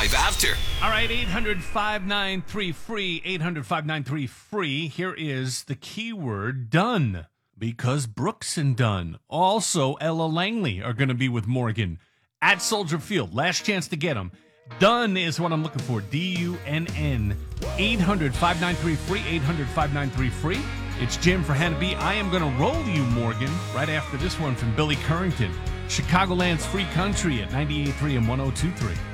Drive After. All right, 800-593-FREE, 800-593-FREE. Here is the keyword done, because Brooks and Dunn, also Ella Langley, are going to be with Morgan at Soldier Field. Last chance to get them. Dunn is what I'm looking for, D-U-N-N. 800-593-FREE, 800-593-FREE. It's Jim for Hannah B. I am going to roll you, Morgan, right after this one from Billy Currington. Chicagoland's Free Country at 98.3 and 102.3.